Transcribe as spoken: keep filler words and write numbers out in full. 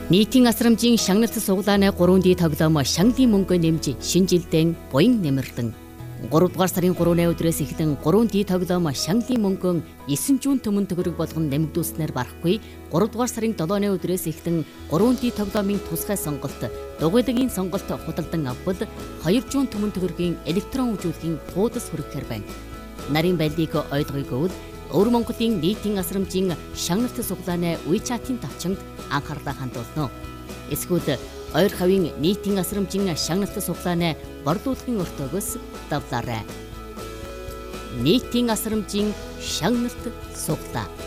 Нийтийн асрамжийн шагналт суглааны гурван ди тоглоом Шангли мөнгө нэмж шинэ жилдээ буян нэмэрдэн. гуравдугаар сарын гуравны өдрөөс эхлэн гурван ди тоглоом Шангли мөнгөн есөн зуун төмөн төгрөг болгон нэмэгдүүлснээр барахгүй. гуравдугаар сарын долооны өдрөөс эхлэн гурван ди тоглоомын тусгай сонголт, дугуйлагын сонголт худалдан авбал хоёр зуун төмөн төгрөгийн электрон үжүүлгийн хуудас хүрэхээр байна. Нарийн байлдыг ойлгоёгүй бол Өвөр Монголын нийтийн асрамжийн шагналт суглааны WeChat-ийн тавчинд анхаарлаа хандуулно. Эсвэл ойр хавийн нийтийн асрамжийн шагналт суглааны борлуулалтын өртөөгөөс давлаарай. Нийтийн асрамжийн шагналт суглаа.